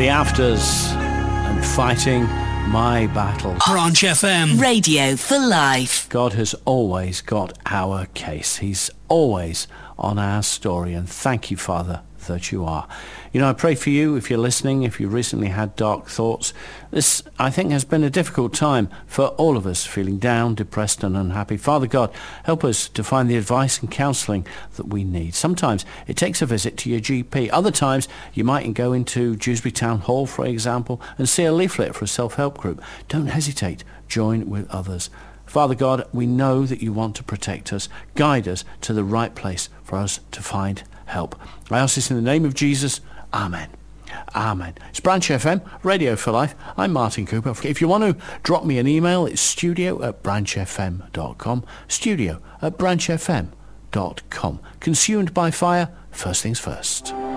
The Afters and Fighting My Battle. Branch FM. Radio for life. God has always got our case. He's always on our story, and thank you, Father, that you are. You know, I pray for you if you're listening, if you recently had dark thoughts. This, I think, has been a difficult time for all of us, feeling down, depressed and unhappy. Father God, help us to find the advice and counselling that we need. Sometimes it takes a visit to your GP. Other times you might go into Dewsbury Town Hall, for example, and see a leaflet for a self-help group. Don't hesitate. Join with others. Father God, we know that you want to protect us, guide us to the right place for us to find help. I ask this in the name of Jesus. Amen. Amen. It's Branch FM, Radio for Life. I'm Martin Cooper. If you want to drop me an email, it's studio@branchfm.com. Studio@branchfm.com. Consumed by fire, first things first.